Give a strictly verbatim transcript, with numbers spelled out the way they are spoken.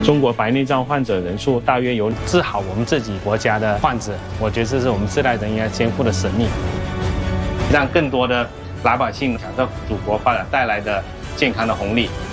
中国白内障患者人数大约有治好我们自己国家的患者，我觉得这是我们自代人应该肩负的使命，让更多的老百姓享受祖国发展带来的健康的红利。